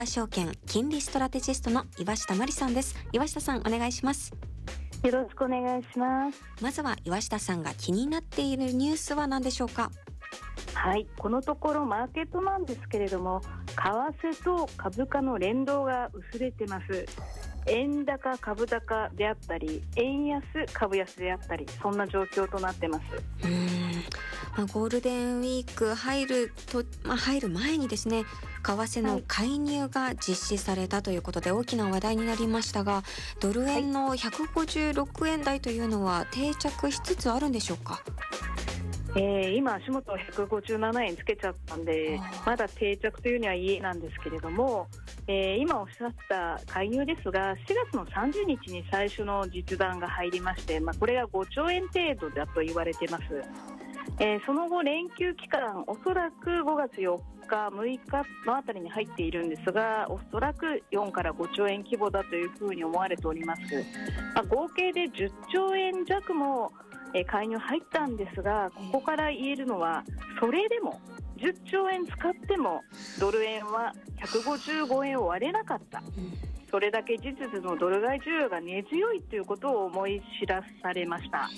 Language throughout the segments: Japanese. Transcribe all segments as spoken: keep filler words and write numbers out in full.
証券金利ストラテジストの岩下真理さんです。岩下さん、お願いします。 よろしくお願いします。 まずは岩下さんが気になっているニュースは何でしょうか？ はい、このところマーケットなんですけれども、為替と株価の連動が薄れてます。円高株高であったり、円安株安であったり、そんな状況となってます。 うーん、まあ、ゴールデンウィーク入ると、まあ、入る前にですね、為替の介入が実施されたということで大きな話題になりましたが、ドル円のひゃくごじゅうろくえん台というのは定着しつつあるんでしょうか？ えー、今足元ひゃくごじゅうななえんつけちゃったんで、まだ定着というには異例なんですけれども、えー、今おっしゃった介入ですが、しがつのさんじゅうにちに最初の実弾が入りまして、まあ、これがごちょうえん程度だと言われています。えー、その後連休期間、おそらくごがつよっかむいかのあたりに入っているんですが、おそらくよんからごちょうえん規模だというふうに思われております。まあ、合計でじゅっちょうえん弱もえ介入入ったんですが、ここから言えるのは、それでもじゅっちょうえん使ってもドル円はひゃくごじゅうごえんを割れなかった。それだけ実質のドル買い需要が根強いということを思い知らされました。はい、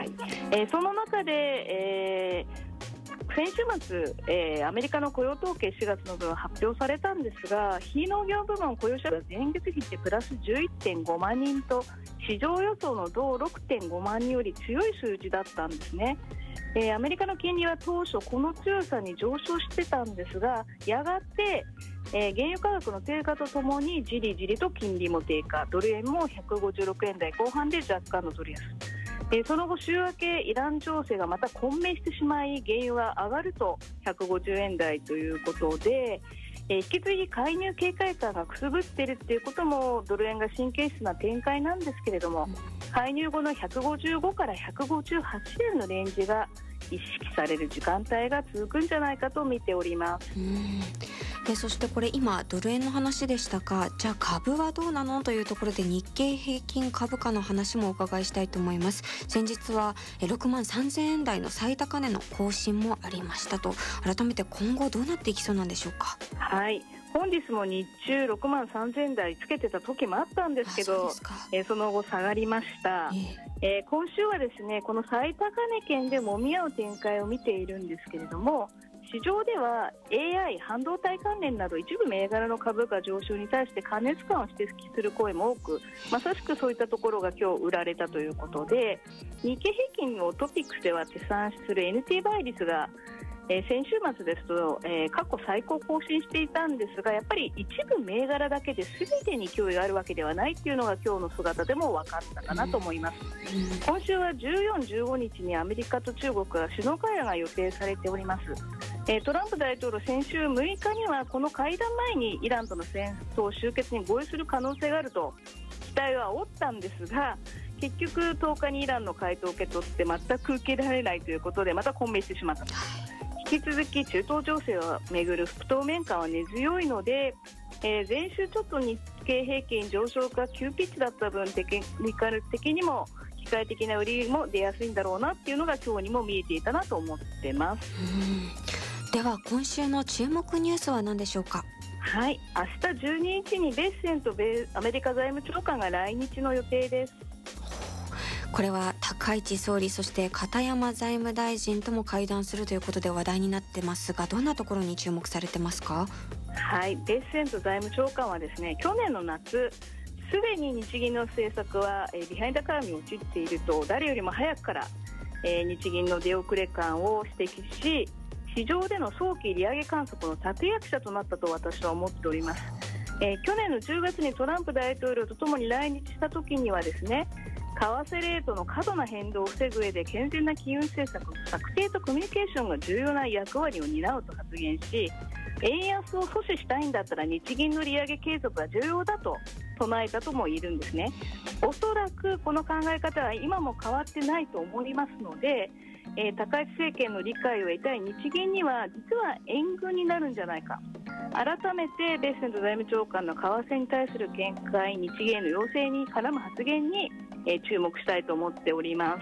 えー、その中で、えー先週末、えー、アメリカの雇用統計しがつの分発表されたんですが、非農業部門雇用者が前月比でプラス じゅういってんごまんにんと、市場予想の同 ろくてんごまんにんより強い数字だったんですね。えー、アメリカの金利は当初この強さに上昇してたんですが、やがて、えー、原油価格の低下とともにじりじりと金利も低下、ドル円もひゃくごじゅうろくえん台後半で若干のドル安。えー、その後週明けイラン情勢がまた混迷してしまい、原油が上がるとひゃくごじゅうえん台ということで、えー、引き続き介入警戒感がくすぶっているということもドル円が神経質な展開なんですけれども、介入後のひゃくごじゅうごからひゃくごじゅうはちえんのレンジが意識される時間帯が続くんじゃないかと見ております。 うーん、でそしてこれ今ドル円の話でしたが、じゃあ株はどうなのというところで日経平均株価の話もお伺いしたいと思います。先日はろくまんさんぜんえん台の最高値の更新もありましたと。改めて今後どうなっていきそうなんでしょうか？ はい、本日も日中ろくまんさんぜん台つけてた時もあったんですけど、そ, えー、その後下がりました。えーえー、今週はですね、この最高値圏で揉み合う展開を見ているんですけれども、市場では エーアイ 半導体関連など一部銘柄の株価上昇に対して過熱感を指摘する声も多く、まさしくそういったところが今日売られたということで、日経平均をトピックスでは手算する エヌティー 倍率がえー、先週末ですと、えー、過去最高更新していたんですが、やっぱり一部銘柄だけで全てに脅威があるわけではないというのが今日の姿でも分かったかなと思います。うんうん、今週はじゅうよん、じゅうごにちにアメリカと中国が首脳会談が予定されております。えー、トランプ大統領先週むいかにはこの会談前にイランとの戦争終結に合意する可能性があると期待は煽ったんですが、結局とおかにイランの回答を受け取って全く受けられないということでまた混迷してしまった。引き続き中東情勢をめぐる不透明感は根強いので、えー、前週ちょっと日経平均上昇が急ピッチだった分、テクニカル的にも機械的な売りも出やすいんだろうなっていうのが今日にも見えていたなと思ってます。 うん、では今週の注目ニュースは何でしょうか？ はい、明日じゅうににちにベッセンと米アメリカ財務長官が来日の予定です。 これは高市総理、そして片山財務大臣とも会談するということで話題になってますが、どんなところに注目されてますか？ はい、ベッセント財務長官はですね、去年の夏すでに日銀の政策は、えー、ビハインドカーブに陥っていると誰よりも早くから、えー、日銀の出遅れ感を指摘し、市場での早期利上げ観測の立役者となったと私は思っております。えー、去年のじゅうがつにトランプ大統領とともに来日した時にはですね、為替レートの過度な変動を防ぐ上で健全な金融政策の策定とコミュニケーションが重要な役割を担うと発言し、円安を阻止したいんだったら日銀の利上げ継続が重要だと唱えたとも言えるんですね。おそらくこの考え方は今も変わってないと思いますので、えー、高市政権の理解を得たい日銀には実は援軍になるんじゃないか。改めてベッセント財務長官の為替に対する見解、日銀への要請に絡む発言に、えー、注目したいと思っております。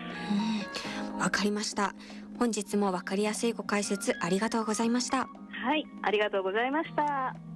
わかりました。本日もわかりやすいご解説ありがとうございました。 はい、ありがとうございました。